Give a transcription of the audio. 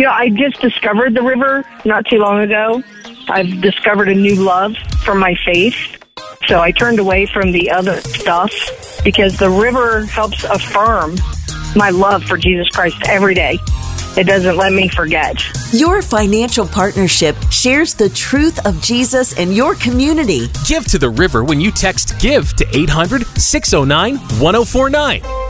I just discovered the river not too long ago. I've discovered a new love for my faith. So I turned away from the other stuff because the river helps affirm my love for Jesus Christ every day. It doesn't let me forget. Your financial partnership shares the truth of Jesus in your community. Give to the river when you text GIVE to 800-609-1049.